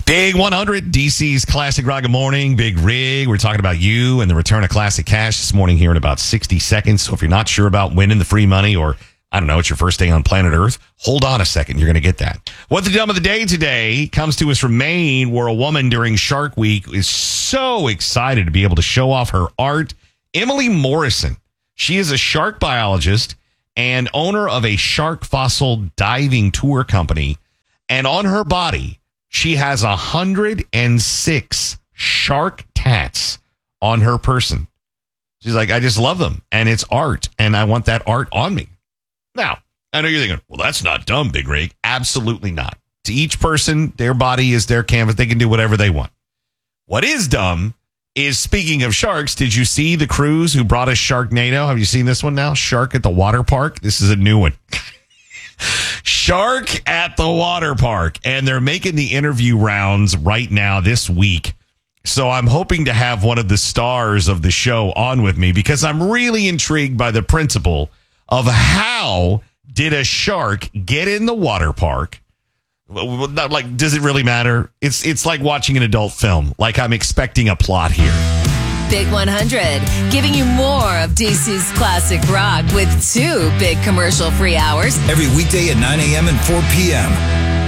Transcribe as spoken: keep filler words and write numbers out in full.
Big one hundred, D C's Classic Rock. Good morning, Big Rig. We're talking about you and the return of Classic Cash this morning here in about sixty seconds. So if you're not sure about winning the free money, or I don't know, it's your first day on planet Earth, hold on a second. You're going to get that. What the dumb of the day today comes to us from Maine, where a woman during Shark Week is so excited to be able to show off her art. Emily Morrison. She is a shark biologist and owner of a shark fossil diving tour company. And on her body, she has one hundred six shark tats on her person. She's like, I just love them, and it's art, and I want that art on me. Now, I know you're thinking, well, that's not dumb, Big Rig. Absolutely not. To each person, their body is their canvas. They can do whatever they want. What is dumb is, speaking of sharks, did you see the cruise who brought us Sharknado? Have you seen this one now? Shark at the Water Park. This is a new one. Shark at the Water Park. And they're making the interview rounds right now this week. So I'm hoping to have one of the stars of the show on with me, because I'm really intrigued by the principle of how did a shark get in the water park? Not like, does it really matter? It's it's like watching an adult film. Like, I'm expecting a plot here. Big one hundred, giving you more of D C's Classic Rock with two big commercial-free hours. Every weekday at nine a.m. and four p.m.